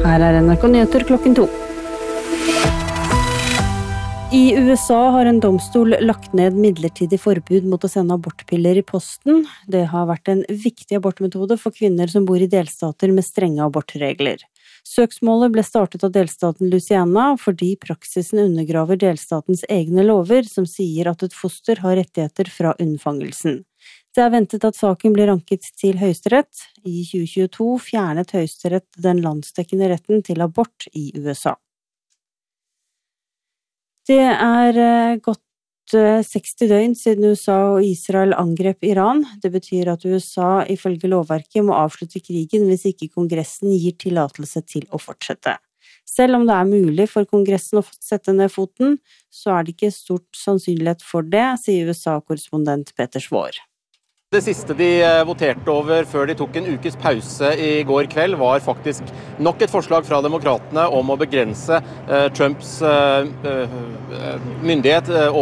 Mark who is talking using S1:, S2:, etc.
S1: Her NRK Nyheter klokken 2. I USA har en domstol lagt ned midlertidig forbud mot å sende abortpiller i posten. Det har vært en viktig abortmetode for kvinner som bor i delstater med strenge abortregler. Søksmålet ble startet av delstaten Louisiana fordi praksisen undergraver delstatens egne lover som sier at et foster har rettigheter fra unnfangelsen. Det er ventet at saken blir anket til Høyesterett. I 2022 fjernet Høyesterett den landsdekkende retten til abort i USA. Det er gått 60 døgn siden USA og Israel angrep Iran. Det betyr at USA ifølge lovverket må avslutte krigen hvis ikke Kongressen gir tillatelse til å fortsette. Selv om det er mulig for Kongressen å sette ned foten, så er det ikke stort sannsynlighet for det, sier USA-korrespondent Peter Svår.
S2: Det siste de voterte over før de tok en ukes pause i går kveld var faktisk nok et forslag fra demokratene om å begrense Trumps myndighet